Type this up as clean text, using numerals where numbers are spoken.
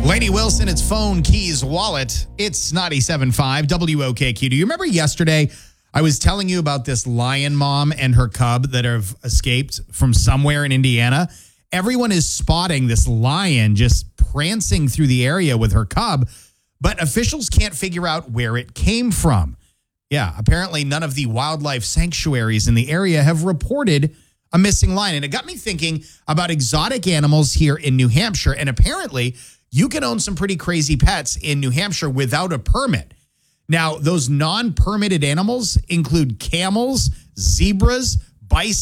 Lainey Wilson, it's phone, keys, wallet. It's 97.5 WOKQ. Do you remember yesterday I was telling you about this lion mom and her cub that have escaped from somewhere in Indiana? Everyone is spotting this lion just prancing through the area with her cub, but officials can't figure out where it came from. Yeah, apparently none of the wildlife sanctuaries in the area have reported a missing lion. And it got me thinking about exotic animals here in New Hampshire. And apparently you can own some pretty crazy pets in New Hampshire without a permit. Now, those non-permitted animals include camels, zebras, bison,